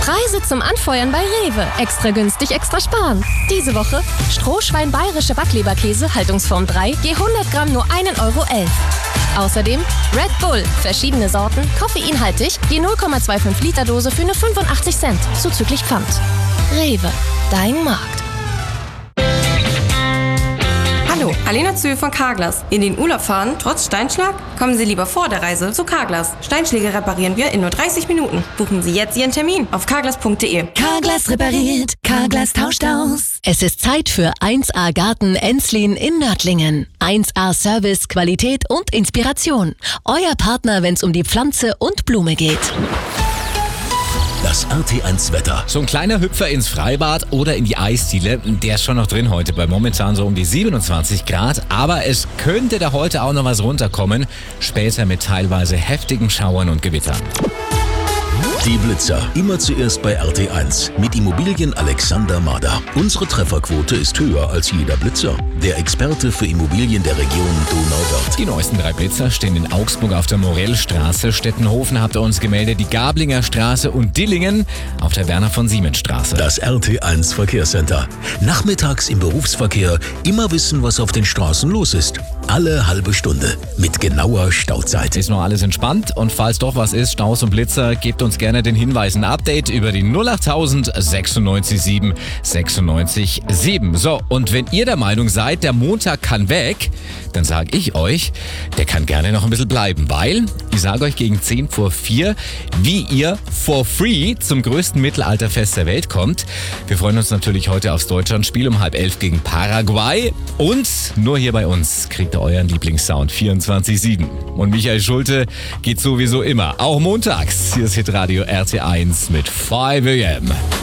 Preise zum Anfeuern bei Rewe. Extra günstig, extra sparen. Diese Woche Strohschwein bayerische Backleberkäse, Haltungsform 3, je 100 Gramm nur 1,11 Euro. Außerdem Red Bull, verschiedene Sorten, koffeinhaltig, je 0,25 Liter Dose für nur 85 Cent, zuzüglich Pfand. Rewe, dein Markt. Hallo, Alena Zühl von Carglass. In den Urlaub fahren, trotz Steinschlag? Kommen Sie lieber vor der Reise zu Carglass. Steinschläge reparieren wir in nur 30 Minuten. Buchen Sie jetzt Ihren Termin auf carglass.de. Carglass repariert, Carglass tauscht aus. Es ist Zeit für 1A Garten Enslin in Nördlingen. 1A Service, Qualität und Inspiration. Euer Partner, wenn es um die Pflanze und Blume geht. Das RT1 Wetter. So ein kleiner Hüpfer ins Freibad oder in die Eisdiele, der ist schon noch drin heute, bei momentan so um die 27 Grad. Aber es könnte da heute auch noch was runterkommen, später mit teilweise heftigen Schauern und Gewittern. Die Blitzer. Immer zuerst bei RT1 mit Immobilien Alexander Mader. Unsere Trefferquote ist höher als jeder Blitzer. Der Experte für Immobilien der Region Donauwörth. Die neuesten 3 Blitzer stehen in Augsburg auf der Morellstraße, Stettenhofen habt ihr uns gemeldet, die Gablinger Straße und Dillingen auf der Werner von Siemens Straße. Das RT1 Verkehrscenter. Nachmittags im Berufsverkehr immer wissen, was auf den Straßen los ist. Alle halbe Stunde mit genauer Stauzeit. Ist noch alles entspannt und falls doch was ist, Staus und Blitzer, gebt uns gerne den Hinweis, ein Update über die 08000 96 7 96 7. So, und wenn ihr der Meinung seid, der Montag kann weg, dann sage ich euch, der kann gerne noch ein bisschen bleiben, weil ich sage euch gegen 10 vor 4, wie ihr for free zum größten Mittelalterfest der Welt kommt. Wir freuen uns natürlich heute aufs Deutschlandspiel um 10:30 gegen Paraguay und nur hier bei uns kriegt ihr euren Lieblingssound 24/7. Und Michael Schulte geht sowieso immer, auch montags. Hier ist Hitradio RT1 mit 5 AM.